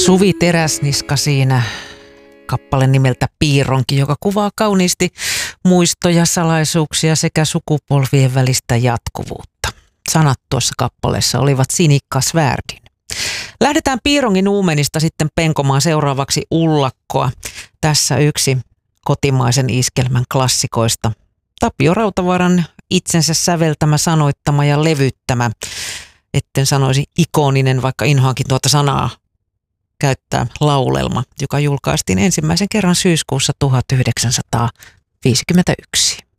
Suvi Teräsniska siinä, kappale nimeltä Piironki, joka kuvaa kauniisti muistoja, salaisuuksia sekä sukupolvien välistä jatkuvuutta. Sanat tuossa kappaleessa olivat Sinikka Svärdin. Lähdetään Piirongin uumenista sitten penkomaan seuraavaksi Ullakkoa. Tässä yksi kotimaisen iskelmän klassikoista. Tapio Rautavaaran itsensä säveltämä, sanoittama ja levyttämä, etten sanoisi ikoninen, vaikka inhoankin tuota sanaa käyttää, laulelma, joka julkaistiin ensimmäisen kerran syyskuussa 1951.